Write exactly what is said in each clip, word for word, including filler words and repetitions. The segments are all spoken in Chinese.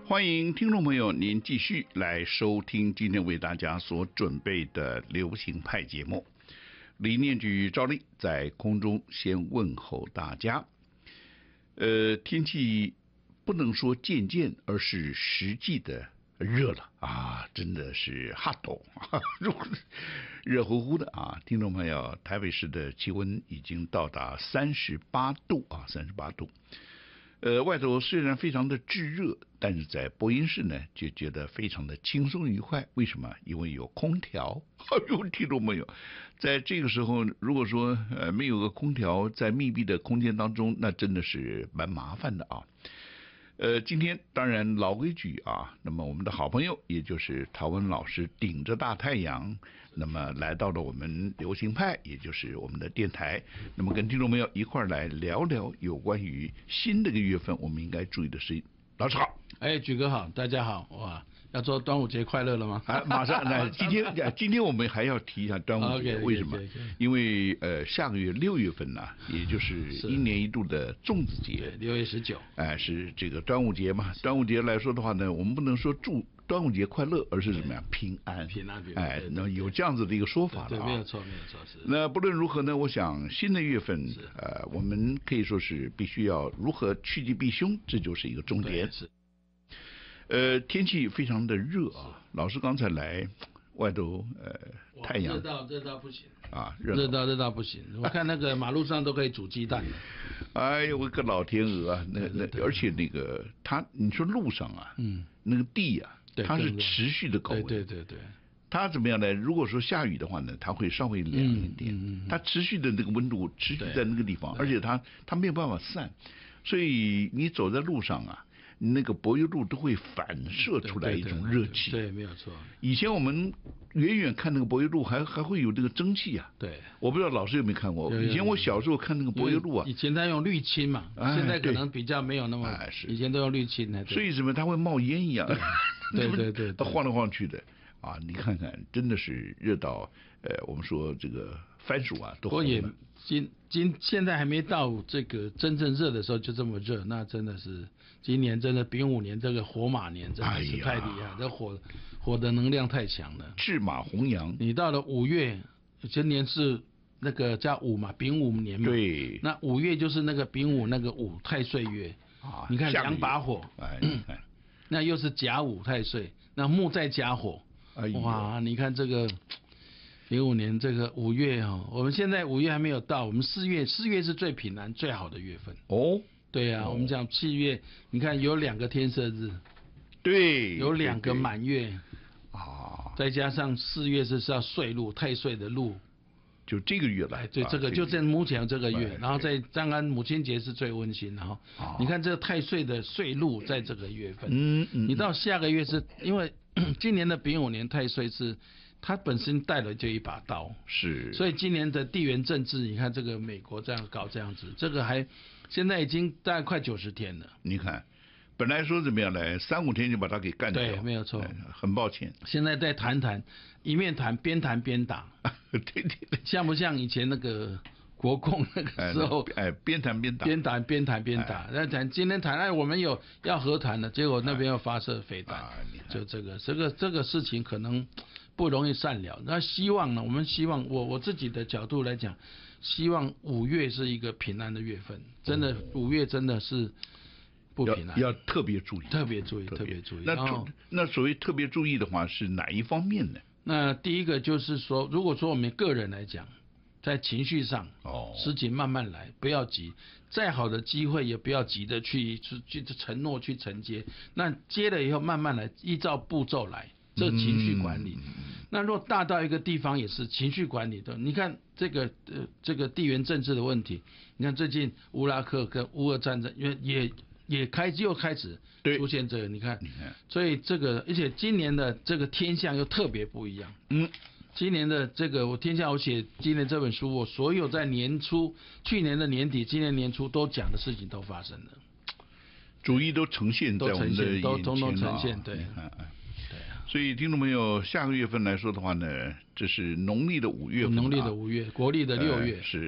欢迎听众朋友您继续来收听今天为大家所准备的流行派节目。李念举照例在空中先问候大家。呃，天气不能说渐渐，而是实际的热了啊，真的是哈抖，热乎乎的啊！听众朋友，台北市的气温已经到达三十八度啊，三十八度。呃，外头虽然非常的炙热，但是在播音室呢就觉得非常的轻松愉快。为什么？因为有空调。哎呦，听众朋友，在这个时候，如果说呃没有个空调，在密闭的空间当中，那真的是蛮麻烦的啊。呃，今天当然老规矩啊，那么我们的好朋友，也就是陶文老师，顶着大太阳，那么来到了我们流行派，也就是我们的电台，那么跟听众朋友一块儿来聊聊有关于新的一个月份我们应该注意的事情。老师好。 哎，举哥好，大家好，哇，要说端午节快乐了吗？ 啊，马上来，今天今天我们还要提一下端午节， okay, 为什么？ okay, okay, okay. 因为呃下个月六月份呢、啊，也就是一年一度的粽子节， 六月十九， 哎，是这个端午节嘛。端午节来说的话呢，我们不能说祝端午节快乐，而是怎么样平安平安平安。 哎，那有这样子的一个说法了、啊、 对, 对，没有错没有错是。 那不论如何呢，我想新的月份呃，我们可以说是必须要如何趋吉避凶，这就是一个重点。 是。 呃，天气非常的热啊，老师刚才来外头呃太阳热到热到不行啊， 热到热到不行，我看那个马路上都可以煮鸡蛋。 哎呦，我个老天鹅啊，那那而且那个它，你说路上啊，嗯，那个地啊，它是持续的高温， 对对对对。 它怎么样呢？如果说下雨的话呢，它会稍微凉一点，嗯嗯嗯、它持续的那个温度持续在那个地方，而且它它没有办法散，所以你走在路上啊。那个柏油路都会反射出来一种热气， 对，没有错。 以前我们远远看那个柏油路还还会有这个蒸汽啊。 对， 我不知道老师有没有看过。以前我小时候看那个柏油路啊， 以前他用滤芯嘛，哎、现在可能比较没有那么， 哎、 以前都用滤芯的。 所以什么它会冒烟一样， 对对对对， 晃来晃去的啊！你看看，真的是热到呃，我们说这个番薯啊都红了。 也今今现在还没到这个真正热的时候就这么热，那真的是今年真的丙午年这个火马年真的是太厉害，哎、这火火的能量太强了。 赤马红羊， 你到了五月，今年是那个叫午嘛，丙午年嘛。 对。 那五月就是那个丙午那个午太岁月啊，你看两把火，哎，嗯、那又是甲午太岁，那木再加火，哎、哇，你看这个。丙午年这个五月哦，我们现在五月还没有到，我们四月四月是最平安最好的月份哦。 对啊，哦、我们讲七月，你看有两个天赦日， 对， 有两个满月啊， 再加上四月是要岁露太岁的露， 就这个月了。 哎，对，这个就在目前这个月，然后在当然母亲节是最温馨的哈。哦、你看这个太岁的岁露在这个月份，嗯嗯，你到下个月是因为今年的丙午年太岁是。他本身带了就一把刀， 是， 所以今年的地缘政治，你看这个美国这样搞这样子，这个还现在已经大概快九十天了。 你看，本来说怎么样呢？三五天就把他给干掉， 对，没有错， 很抱歉。 现在再谈谈，一面谈边谈边打， 对对对， 像不像以前那个国共那个时候？ 哎，边谈边打， 边谈边谈边打。那谈今天谈，哎，我们有要和谈的，结果那边要发射飞弹，就这个这个这个事情可能。不容易善了，那希望呢？我们希望我我自己的角度来讲，希望五月是一个平安的月份，真的五月真的是不平安， 要, 要特别注意， 特别注意，特别注意。 那那所谓特别注意的话是哪一方面呢？ 那第一个就是说，如果说我们个人来讲，在情绪上，哦，事情慢慢来，不要急，再好的机会也不要急着去去去承诺去承接，那接了以后慢慢来，依照步骤来。这情绪管理，嗯、那如果大到一个地方也是情绪管理的。你看这个呃这个地缘政治的问题，你看最近乌拉克跟乌俄战争，也也也开又开始出现这个，你看，所以这个而且今年的这个天象又特别不一样。嗯，今年的这个我天象我写今年这本书，我所有在年初、去年的年底、今年年初都讲的事情都发生了， 逐一都呈现在我们的眼前， 都统统呈现，对。 所以听众朋友，下个月份来说的话呢，这是农历的五月份、啊， 农历的五月，国历的六月、 呃、是。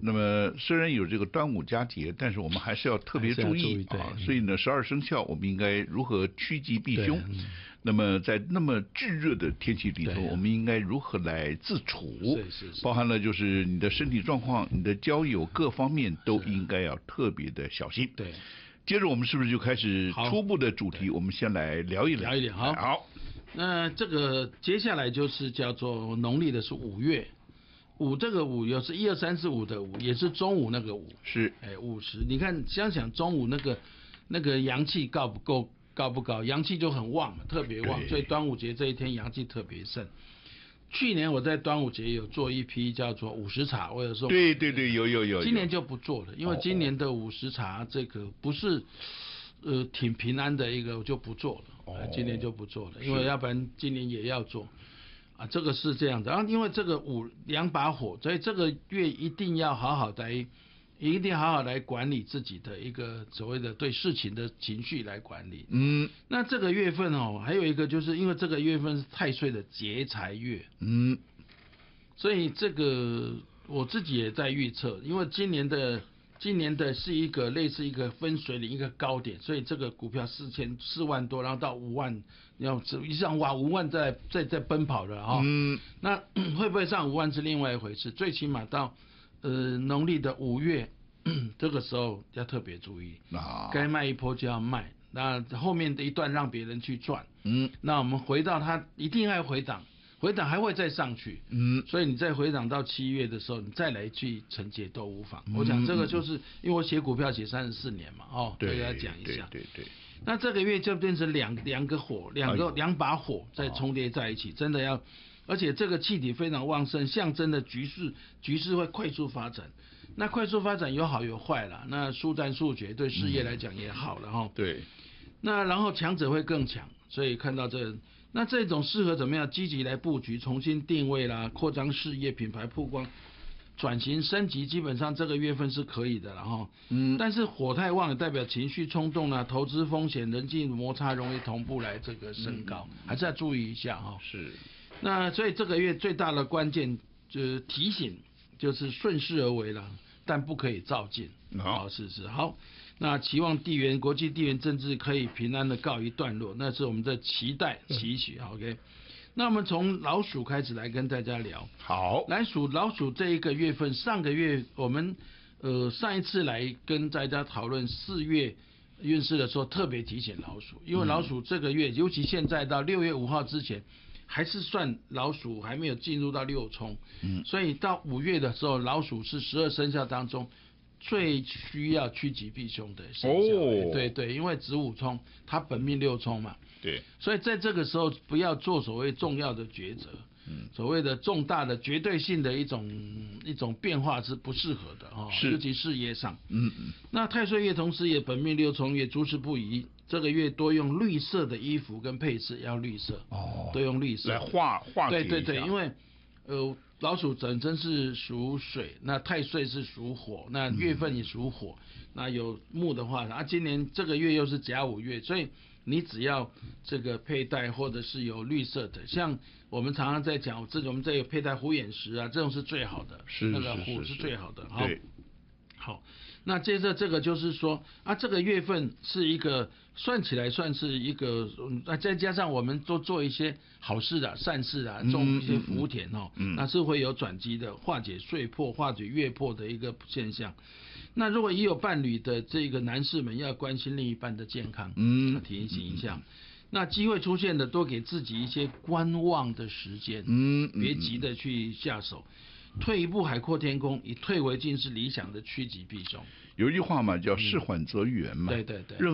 那么虽然有这个端午佳节，但是我们还是要特别注意啊。所以呢，十二生肖我们应该如何趋吉避凶？那么在那么炙热的天气里头，我们应该如何来自处？ 是是是， 包含了就是你的身体状况、你的交友各方面都应该要特别的小心。 对。 接着我们是不是就开始初步的主题？我们先来聊一聊。 聊一聊，好。 好。 那这个接下来就是叫做农历的是五月。五这个五又是一二三四五的五，也是中午那个五， 是， 哎，午时。你看，想想中午那个那个阳气高不够，高不高？阳气就很旺嘛，特别旺，所以端午节这一天阳气特别盛。去年我在端午节有做一批叫做午时茶，我有说， 对对对，有有有。 今年就不做了，因为今年的午时茶这个不是，呃，挺平安的一个，我就不做了。哦，今年就不做了，因为要不然今年也要做。啊，这个是这样的，然后因为这个五两把火，所以这个月一定要好好来，一定好好来管理自己的一个所谓的对事情的情绪来管理。 嗯， 那这个月份哦，还有一个就是因为这个月份是太岁的劫财月， 嗯， 所以这个我自己也在预测，因为今年的今年的是一个类似一个分水岭一个高点，所以这个股票四千四万多，然后到五万。要一上哇五万在在在奔跑了哈、哦，嗯，那会不会上五万是另外一回事，最起码到呃农历的五月这个时候要特别注意，啊，该卖一波就要卖，那后面的一段让别人去赚，嗯，那我们回到它一定要回档，回档还会再上去，嗯，所以你再回档到七月的时候，你再来去承接都无妨。嗯、我讲这个就是因为我写股票写三十四年嘛，哦， 对， 给大家讲一下， 对对 对, 对。 那这个月就变成两两个火，两个、哎、两把火在重叠在一起，真的要，而且这个气体非常旺盛，象征的局势局势会快速发展。那快速发展有好有坏啦，那速战速决对事业来讲也好了哈、嗯。 对。 那然后强者会更强，所以看到这，那这种适合怎么样积极来布局，重新定位啦，扩张事业、品牌曝光。转型升级基本上这个月份是可以的了哈，嗯，但是火太旺也代表情绪冲动啦、投资风险、人际摩擦容易同步来这个升高，嗯、还是要注意一下哈。 是， 那所以这个月最大的关键就是提醒，就是顺势而为了，但不可以躁进。好，是是好。那期望地缘国际地缘政治可以平安的告一段落，那是我们的期待期许。OK。那我们从老鼠开始来跟大家聊。 好， 来鼠老鼠这一个月份，上个月我们呃上一次来跟大家讨论四月运势的时候，特别提醒老鼠，因为老鼠这个月，嗯、尤其现在到六月五号之前，还是算老鼠还没有进入到六冲，嗯，所以到五月的时候，老鼠是十二生肖当中最需要趋吉避凶的生肖。哦，对对，因为子午冲，它本命六冲嘛。 对， 所以在这个时候不要做所谓重要的抉择，嗯，所谓的重大的绝对性的一种一种变化是不适合的哦，尤其事业上，嗯嗯。那太岁月同时也本命六冲月，诸事不宜，这个月多用绿色的衣服跟配饰，要绿色哦，多用绿色来化化解一下。 对对对，因为呃老鼠本身是属水，那太岁是属火，那月份也属火，嗯、那有木的话，啊，今年这个月又是甲午月，所以。你只要这个佩戴或者是有绿色的，像我们常常在讲，这种我们这有佩戴虎眼石啊，这种是最好的， 是那个虎是最好的。 对， 好，那接着这个就是说啊，这个月份是一个算起来算是一个，那再加上我们多做一些好事啊、善事啊，种一些福田哦，嗯嗯、那是会有转机的，化解岁破、化解月破的一个现象。那如果已有伴侣的这个男士们要关心另一半的健康，嗯，提醒一下。那机会出现的，多给自己一些观望的时间，嗯，别急的去下手，退一步海阔天空，以退为进是理想的趋吉避凶。 有一句话嘛，叫事缓则圆嘛， 嗯、对对对。